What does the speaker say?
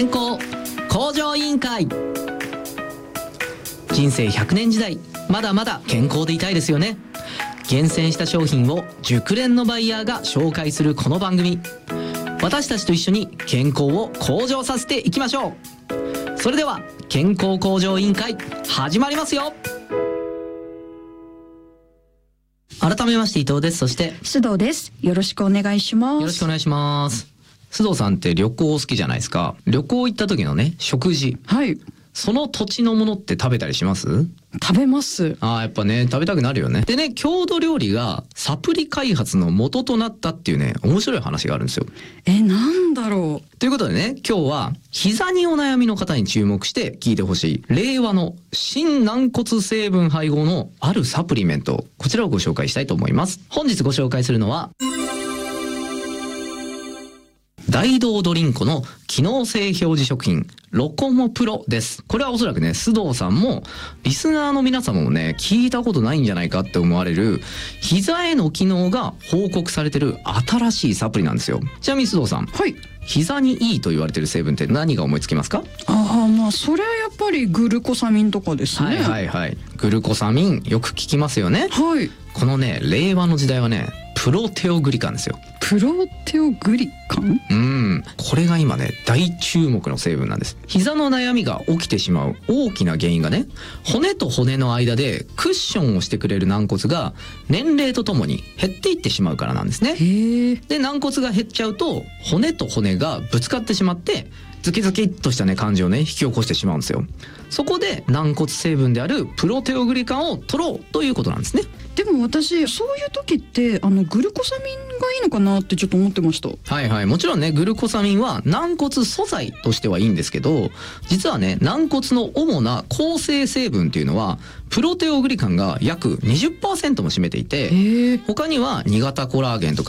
健康向上委員会。人生100年時代、まだまだ健康でいたいですよね。厳選した商品を熟練のバイヤーが紹介するこの番組、私たちと一緒に健康を向上させていきましょう。それでは健康向上委員会始まりますよ。改めまして伊藤です。そして須藤です。よろしくお願いします。 よろしくお願いします。須藤さんって旅行好きじゃないですか。旅行行った時のね、食事、 はい、 その土地のものって食べたりします？ 食べます。 やっぱね、食べたくなるよね。でね、郷土料理がサプリ開発の元となったっていうね、面白い話があるんですよ。 なんだろう。 ということでね、今日は膝にお悩みの方に注目して聞いてほしい令和の新軟骨成分配合のあるサプリメント、こちらをご紹介したいと思います。本日ご紹介するのは大道ドリンコの機能性表示食品ロコモプロです。これはおそらくね、須藤さんもリスナーの皆様もね、聞いたことないんじゃないかって思われる膝への機能が報告されてる新しいサプリなんですよ。ちなみに須藤さん、 はい、 膝にいいと言われてる成分って何が思いつきますか？ それはやっぱりグルコサミンとかですね。 グルコサミンよく聞きますよね。 はい。 このね、令和の時代はね、プロテオグリカンですよ。 プロテオグリカン？ これが今ね、大注目の成分なんです。膝の悩みが起きてしまう大きな原因がね、骨と骨の間でクッションをしてくれる軟骨が年齢とともに減っていってしまうからなんですね。で、軟骨が減っちゃうと骨と骨がぶつかってしまってズキズキっとしたね感じをね引き起こしてしまうんですよ。そこで軟骨成分であるプロテオグリカンを取ろうということなんですね。 でも私そういう時ってグルコサミンがいいのかなってちょっと思ってました。 もちろんね、グルコサミンは軟骨素材としてはいいんですけど、実はね、軟骨の主な構成成分っていうのはプロテオグリカンが約 20% も占めていて、他には2型コラーゲンとか